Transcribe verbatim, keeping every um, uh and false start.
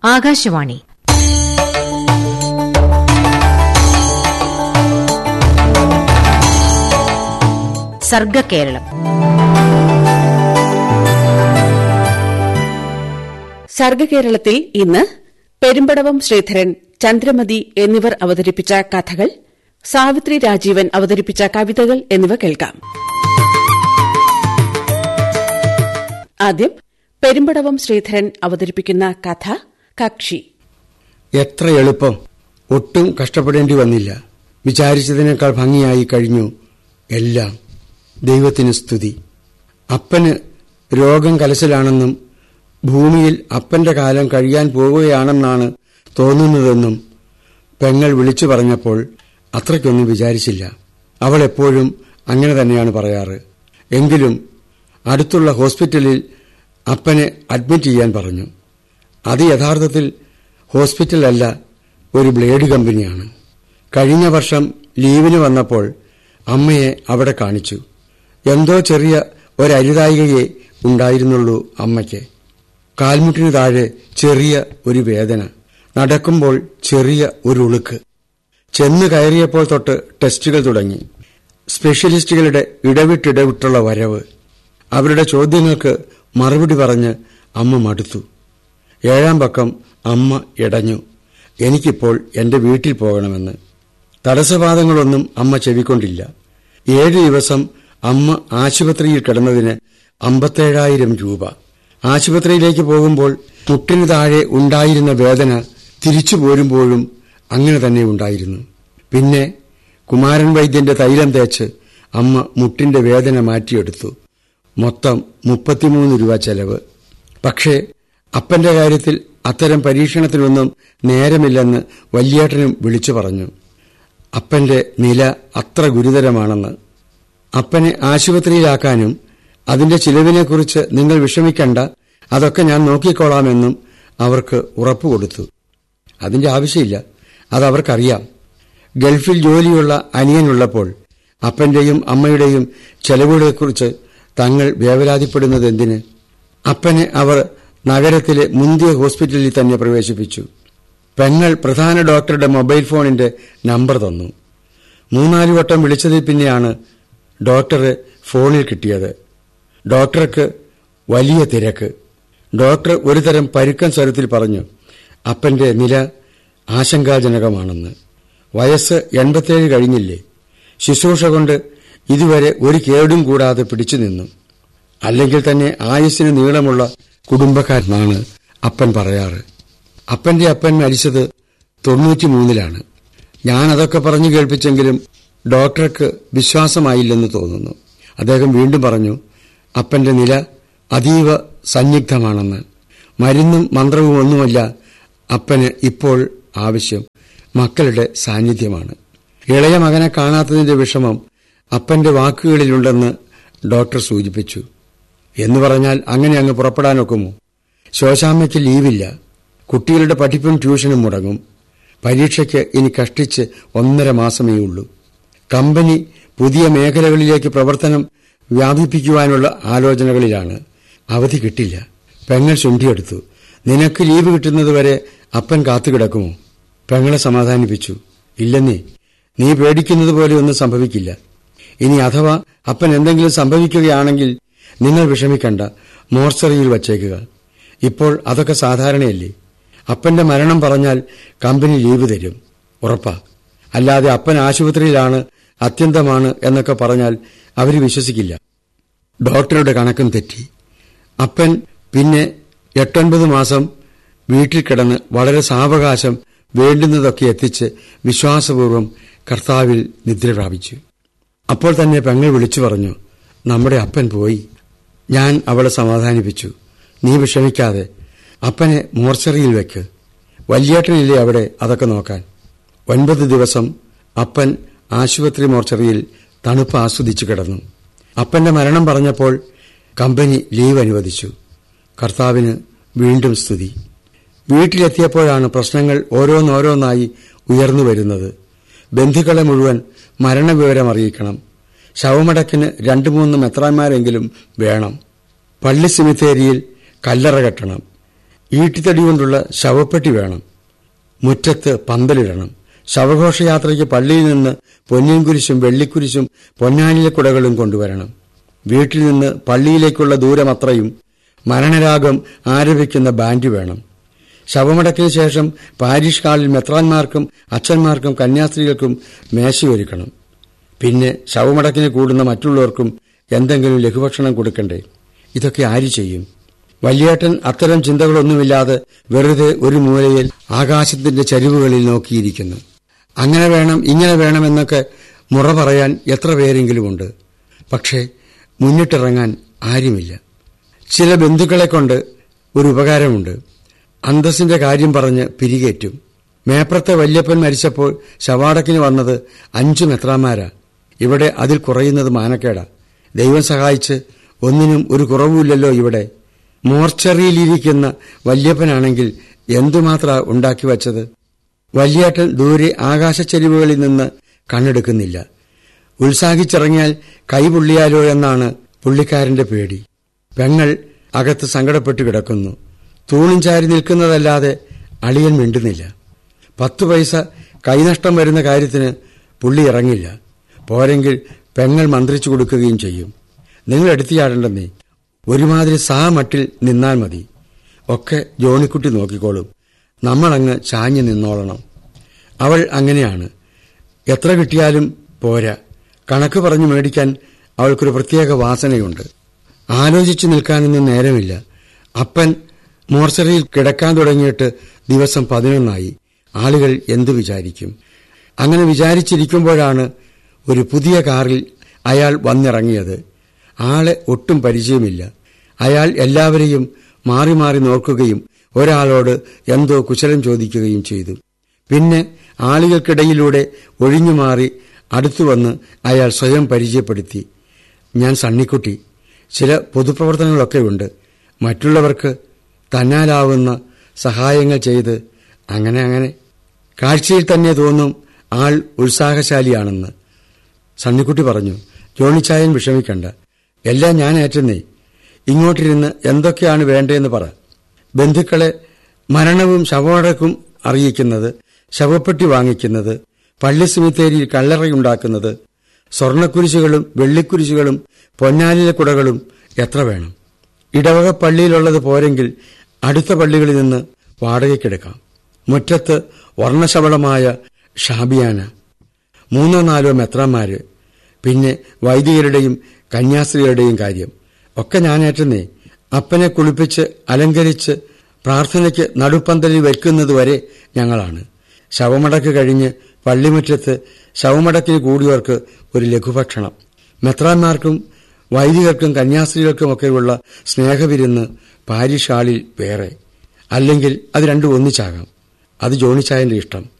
ആകാശവാണി. സർഗകേരളം. സർഗകേരളത്തിൽ ഇന്ന് പെരുമ്പടവം ശ്രീധരൻ, ചന്ദ്രമതി എന്നിവർ അവതരിപ്പിച്ച കഥകൾ, സാവിത്രി രാജീവൻ അവതരിപ്പിച്ച കവിതകൾ എന്നിവ കേൾക്കാം. ആദ്യം പെരുമ്പടവം ശ്രീധരൻ അവതരിപ്പിക്കുന്ന കഥ കക്ഷി. എത്ര എളുപ്പം, ഒട്ടും കഷ്ടപ്പെടേണ്ടി വന്നില്ല. വിചാരിച്ചതിനേക്കാൾ ഭംഗിയായി കഴിഞ്ഞു എല്ലാം. ദൈവത്തിന് സ്തുതി. അപ്പന് രോഗം കലശലാണെന്നും ഭൂമിയിൽ അപ്പന്റെ കാലം കഴിയാൻ പോവുകയാണെന്നാണ് തോന്നുന്നതെന്നും പെങ്ങൾ വിളിച്ചു പറഞ്ഞപ്പോൾ അത്രയ്ക്കൊന്നും വിചാരിച്ചില്ല. അവൾ എപ്പോഴും അങ്ങനെ തന്നെയാണ് പറയാറ്. എങ്കിലും അടുത്തുള്ള ഹോസ്പിറ്റലിൽ അപ്പനെ അഡ്മിറ്റ് ചെയ്യാൻ പറഞ്ഞു. അത് യഥാർത്ഥത്തിൽ ഹോസ്പിറ്റലല്ല, ഒരു ബ്ലേഡ് കമ്പനിയാണ്. കഴിഞ്ഞ വർഷം ലീവിന് വന്നപ്പോൾ അമ്മയെ അവിടെ കാണിച്ചു. എന്തോ ചെറിയ ഒരരുതായികയെ ഉണ്ടായിരുന്നുള്ളൂ അമ്മയ്ക്ക്. കാൽമുട്ടിന് താഴെ ചെറിയ ഒരു വേദന, നടക്കുമ്പോൾ ചെറിയ ഒരു ഉളുക്ക്. ചെന്ന് കയറിയപ്പോൾ തൊട്ട് ടെസ്റ്റുകൾ തുടങ്ങി. സ്പെഷ്യലിസ്റ്റുകളുടെ ഇടവിട്ടിടവിട്ടുള്ള വരവ്. അവരുടെ ചോദ്യങ്ങൾക്ക് മറുപടി പറഞ്ഞ് അമ്മ മടുത്തു. ഏഴാം പക്കം അമ്മ ഇടഞ്ഞു. എനിക്കിപ്പോൾ എന്റെ വീട്ടിൽ പോകണമെന്ന്. തടസ്സവാദങ്ങളൊന്നും അമ്മ ചെവിക്കൊണ്ടില്ല. ഏഴ് ദിവസം അമ്മ ആശുപത്രിയിൽ കിടന്നതിന് അമ്പത്തേഴായിരം രൂപ. ആശുപത്രിയിലേക്ക് പോകുമ്പോൾ മുട്ടിന് താഴെ ഉണ്ടായിരുന്ന വേദന തിരിച്ചു പോരുമ്പോഴും അങ്ങനെ തന്നെ ഉണ്ടായിരുന്നു. പിന്നെ കുമാരൻ വൈദ്യന്റെ തൈലം തേച്ച് അമ്മ മുട്ടിന്റെ വേദന മാറ്റിയെടുത്തു. മൊത്തം മുപ്പത്തിമൂന്ന് രൂപ ചെലവ്. പക്ഷേ അപ്പന്റെ കാര്യത്തിൽ അത്തരം പരീക്ഷണത്തിനൊന്നും നേരമില്ലെന്ന് വല്യേട്ടനും വിളിച്ചു പറഞ്ഞു. അപ്പന്റെ നില അത്ര ഗുരുതരമാണെന്ന്. അപ്പനെ ആശുപത്രിയിലാക്കാനും അതിന്റെ ചിലവിനെക്കുറിച്ച് നിങ്ങൾ വിഷമിക്കണ്ട, അതൊക്കെ ഞാൻ നോക്കിക്കോളാമെന്നും അവർക്ക് ഉറപ്പുകൊടുത്തു. അതിന്റെ ആവശ്യമില്ല, അതവർക്കറിയാം. ഗൾഫിൽ ജോലിയുള്ള അനിയനുള്ളപ്പോൾ അപ്പന്റെയും അമ്മയുടെയും ചെലവുകളെക്കുറിച്ച് തങ്ങൾ വേവലാതിപ്പെടുന്നത് എന്തിന്? അപ്പനെ അവർ നഗരത്തിലെ മുന്തിയ ഹോസ്പിറ്റലിൽ തന്നെ പ്രവേശിപ്പിച്ചു. പെങ്ങൾ പ്രധാന ഡോക്ടറുടെ മൊബൈൽ ഫോണിന്റെ നമ്പർ തന്നു. മൂന്നാലു വട്ടം വിളിച്ചതിൽ പിന്നെയാണ് ഡോക്ടറെ ഫോണിൽ കിട്ടിയത്. ഡോക്ടർക്ക് വലിയ തിരക്ക്. ഡോക്ടർ ഒരുതരം പരുക്കൻ സ്വരത്തിൽ പറഞ്ഞു, അപ്പന്റെ നില ആശങ്കാജനകമാണെന്ന്. വയസ്സ് എൺപത്തിയേഴ് കഴിഞ്ഞില്ലേ. ശുശ്രൂഷ കൊണ്ട് ഇതുവരെ ഒരു കേടും കൂടാതെ പിടിച്ചു നിന്നു. അല്ലെങ്കിൽ തന്നെ ആയുസ്സിന് നീളമുള്ള കുടുംബക്കാരനാണ് അപ്പൻ പറയാറ്. അപ്പന്റെ അപ്പൻ മരിച്ചത് തൊണ്ണൂറ്റിമൂന്നിലാണ്. ഞാൻ അതൊക്കെ പറഞ്ഞു കേൾപ്പിച്ചെങ്കിലും ഡോക്ടർക്ക് വിശ്വാസമായില്ലെന്ന് തോന്നുന്നു. അദ്ദേഹം വീണ്ടും പറഞ്ഞു, അപ്പന്റെ നില അതീവ സന്നിഗ്ധമാണെന്ന്. മരുന്നും മന്ത്രവും ഒന്നുമല്ല അപ്പന് ഇപ്പോൾ ആവശ്യം, മക്കളുടെ സാന്നിധ്യമാണ്. ഇളയ മകനെ കാണാത്തതിന്റെ വിഷമം അപ്പന്റെ വാക്കുകളിലുണ്ടെന്ന് ഡോക്ടർ സൂചിപ്പിച്ചു. എന്ന് പറഞ്ഞാൽ അങ്ങനെ അങ്ങ് പുറപ്പെടാനൊക്കുമോ? ശോശാമ്മയ്ക്ക് ലീവില്ല. കുട്ടികളുടെ പഠിപ്പും ട്യൂഷനും മുടങ്ങും. പരീക്ഷയ്ക്ക് ഇനി കഷ്ടിച്ച് ഒന്നര മാസമേ ഉള്ളൂ. കമ്പനി പുതിയ മേഖലകളിലേക്ക് പ്രവർത്തനം വ്യാപിപ്പിക്കുവാനുള്ള ആലോചനകളിലാണ്. അവധി കിട്ടില്ല. പെങ്ങൾ ചുണ്ടിയെടുത്തു. നിനക്ക് ലീവ് കിട്ടുന്നതുവരെ അപ്പൻ കാത്തുകിടക്കുമോ? പെങ്ങളെ സമാധാനിപ്പിച്ചു. ഇല്ലെന്നേ, നീ പേടിക്കുന്നത് പോലെ ഒന്നും സംഭവിക്കില്ല. ഇനി അഥവാ അപ്പൻ എന്തെങ്കിലും സംഭവിക്കുകയാണെങ്കിൽ നിങ്ങൾ വിഷമിക്കണ്ട, മോർച്ചറിയിൽ വച്ചേക്കുക. ഇപ്പോൾ അതൊക്കെ സാധാരണയല്ലേ. അപ്പന്റെ മരണം പറഞ്ഞാൽ കമ്പനി ലീവ് തരും, ഉറപ്പാ. അല്ലാതെ അപ്പൻ ആശുപത്രിയിലാണ്, അത്യന്തമാണ് എന്നൊക്കെ പറഞ്ഞാൽ അവര് വിശ്വസിക്കില്ല. ഡോക്ടറുടെ കണക്കും തെറ്റി. അപ്പൻ പിന്നെ എട്ടൊൻപത് മാസം വീട്ടിൽ കിടന്ന് വളരെ സാവകാശം വേണ്ടുന്നതൊക്കെ എത്തിച്ച് വിശ്വാസപൂർവ്വം കർത്താവിൽ നിദ്ര പ്രാപിച്ചു. അപ്പോൾ തന്നെ പെങ്ങൾ വിളിച്ചു പറഞ്ഞു, നമ്മുടെ അപ്പൻ പോയി. ഞാൻ അവളെ സമാധാനിപ്പിച്ചു. നീ വിഷമിക്കാതെ, അപ്പനെ മോർച്ചറിയിൽ വെക്ക്. വല്യേട്ടനില്ലേ അവിടെ അതൊക്കെ നോക്കാൻ. ഒൻപത് ദിവസം അപ്പൻ ആശുപത്രി മോർച്ചറിയിൽ തണുപ്പ് ആസ്വദിച്ചു കിടന്നു. അപ്പന്റെ മരണം പറഞ്ഞപ്പോൾ കമ്പനി ലീവ് അനുവദിച്ചു. കർത്താവിന് വീണ്ടും സ്തുതി. വീട്ടിലെത്തിയപ്പോഴാണ് പ്രശ്നങ്ങൾ ഓരോന്നോരോന്നായി ഉയർന്നു വരുന്നത്. ബന്ധുക്കളെ മുഴുവൻ മരണവിവരം അറിയിക്കണം. ശവമടക്കിന് രണ്ടു മൂന്ന് മെത്രാന്മാരെങ്കിലും വേണം. പള്ളി സെമിത്തേരിയിൽ കല്ലറ കെട്ടണം. ഈട്ടിത്തടി കൊണ്ടുള്ള ശവപ്പെട്ടി വേണം. മുറ്റത്ത് പന്തലിടണം. ശവഘോഷയാത്രയ്ക്ക് പള്ളിയിൽ നിന്ന് പൊന്നിൻകുരിശും വെള്ളിക്കുരിശും പൊന്നാനിലക്കുടകളും കൊണ്ടുവരണം. വീട്ടിൽ നിന്ന് പള്ളിയിലേക്കുള്ള ദൂരമത്രയും മരണരാഗം ആരംഭിക്കുന്ന ബാൻഡ് വേണം. ശവമടക്കിന് ശേഷം പാരിഷ് ഹാളിൽ മെത്രാന്മാർക്കും അച്ഛന്മാർക്കും കന്യാസ്ത്രീകൾക്കും മേശയൊരുക്കണം. പിന്നെ ശവമടക്കിന് കൂടുന്ന മറ്റുള്ളവർക്കും എന്തെങ്കിലും ലഘുഭക്ഷണം കൊടുക്കണ്ടേ? ഇതൊക്കെ ആര് ചെയ്യും? വല്യേട്ടൻ അത്തരം ചിന്തകളൊന്നുമില്ലാതെ വെറുതെ ഒരു മൂലയിൽ ആകാശത്തിന്റെ ചരിവുകളിൽ നോക്കിയിരിക്കുന്നു. അങ്ങനെ വേണം ഇങ്ങനെ വേണമെന്നൊക്കെ മുറ പറയാൻ എത്ര പേരെങ്കിലുമുണ്ട്. പക്ഷേ മുന്നിട്ടിറങ്ങാൻ ആരുമില്ല. ചില ബന്ധുക്കളെ കൊണ്ട് ഒരു ഉപകാരമുണ്ട്. അന്തസ്സിന്റെ കാര്യം പറഞ്ഞ് പിരികേറ്റും. മേപ്രത്തെ വല്യപ്പൻ മരിച്ചപ്പോൾ ശവാടക്കിന് വന്നത് അഞ്ചു മെത്രാന്മാരാ. ഇവിടെ അതിൽ കുറയുന്നത് മാനക്കേടാ. ദൈവം സഹായിച്ച് ഒന്നിനും ഒരു കുറവുമില്ലല്ലോ ഇവിടെ. മോർച്ചറിയിലിരിക്കുന്ന വല്യപ്പനാണെങ്കിൽ എന്തുമാത്രം ഉണ്ടാക്കി വച്ചത്. വല്യേട്ടൻ ദൂരെ ആകാശച്ചെരിവുകളിൽ നിന്ന് കണ്ണെടുക്കുന്നില്ല. ഉത്സാഹിച്ചിറങ്ങിയാൽ കൈപൊള്ളിയാലോ എന്നാണ് പുള്ളിക്കാരന്റെ പേടി. പെങ്ങൾ അകത്ത് സങ്കടപ്പെട്ടു കിടക്കുന്നു. തൂണും ചാരി നിൽക്കുന്നതല്ലാതെ അളിയൻ മിണ്ടുന്നില്ല. പത്തു പൈസ കൈനഷ്ടം വരുന്ന കാര്യത്തിന് പുള്ളി ഇറങ്ങില്ല. പോരെങ്കിൽ പെങ്ങൾ മന്ത്രിച്ചു കൊടുക്കുകയും ചെയ്യും. നിങ്ങൾ എടുത്തിയാടണ്ടെന്നേ, ഒരുമാതിരി സാ മട്ടിൽ നിന്നാൽ മതി. ഒക്കെ ജോണിക്കുട്ടി നോക്കിക്കോളും. നമ്മളങ്ങ് ചാഞ്ഞു നിന്നോളണം. അവൾ അങ്ങനെയാണ്. എത്ര കിട്ടിയാലും പോരാ. കണക്ക് പറഞ്ഞു മേടിക്കാൻ അവൾക്കൊരു പ്രത്യേക വാസനയുണ്ട്. ആലോചിച്ചു നിൽക്കാനൊന്നും നേരമില്ല. അപ്പൻ മോർച്ചറിയിൽ കിടക്കാൻ തുടങ്ങിയിട്ട് ദിവസം പതിനൊന്നായി. ആളുകൾ എന്തു വിചാരിക്കും? അങ്ങനെ വിചാരിച്ചിരിക്കുമ്പോഴാണ് ഒരു പുതിയ കാറിൽ അയാൾ വന്നിറങ്ങിയത്. ആളെ ഒട്ടും പരിചയമില്ല. അയാൾ എല്ലാവരെയും മാറി മാറി നോക്കുകയും ഒരാളോട് എന്തോ കുശലം ചോദിക്കുകയും ചെയ്തു. പിന്നെ ആളുകൾക്കിടയിലൂടെ ഒഴിഞ്ഞുമാറി അടുത്തുവന്ന് അയാൾ സ്വയം പരിചയപ്പെടുത്തി. ഞാൻ സണ്ണിക്കുട്ടി. ചില പൊതുപ്രവർത്തനങ്ങളൊക്കെയുണ്ട്. മറ്റുള്ളവർക്ക് തന്നാലാവുന്ന സഹായങ്ങൾ ചെയ്ത് അങ്ങനെ അങ്ങനെ. കാഴ്ചയിൽ തന്നെ തോന്നും ആൾ ഉത്സാഹശാലിയാണെന്ന്. സണ്ണിക്കുട്ടി പറഞ്ഞു, ജോണിച്ചായൻ വിഷമിക്കണ്ട, എല്ലാം ഞാൻ ഏറ്റെന്നേ. ഇങ്ങോട്ടിരുന്ന് എന്തൊക്കെയാണ് വേണ്ടതെന്ന് പറ. ബന്ധുക്കളെ മരണവും ശവമടക്കും അറിയിക്കുന്നത്, ശവപ്പെട്ടി വാങ്ങിക്കുന്നത്, പള്ളി സെമിത്തേരിയിൽ കല്ലറയുണ്ടാക്കുന്നത്, സ്വർണക്കുരിശുകളും വെള്ളിക്കുരിശുകളും പൊന്നാനിലെ കുടകളും എത്ര വേണം? ഇടവക പള്ളിയിലുള്ളത് പോരെങ്കിൽ അടുത്ത പള്ളികളിൽ നിന്ന് വാടകയ്ക്കെടുക്കാം. മുറ്റത്ത് വർണ്ണശബളമായ ഷാബിയാന, മൂന്നോ നാലോ മെത്രാന്മാര്, പിന്നെ വൈദികരുടെയും കന്യാസ്ത്രീകളുടെയും കാര്യം ഒക്കെ ഞാനേറ്റെന്നേ. അപ്പനെ കുളിപ്പിച്ച് അലങ്കരിച്ച് പ്രാർത്ഥനയ്ക്ക് നടുപ്പന്തലിൽ വയ്ക്കുന്നതുവരെ ഞങ്ങളാണ്. ശവമടക്ക് കഴിഞ്ഞ് പള്ളിമുറ്റത്ത് ശവമടക്കിന് കൂടിയവർക്ക് ഒരു ലഘുഭക്ഷണം. മെത്രാന്മാർക്കും വൈദികർക്കും കന്യാസ്ത്രീകൾക്കുമൊക്കെയുള്ള സ്നേഹവിരുന്ന് പാരിഷ് ഹാളിൽ വേറെ. അല്ലെങ്കിൽ അത് രണ്ടും ഒന്നിച്ചാകാം. അത് ജോണിച്ചായന്റെ ഇഷ്ടം.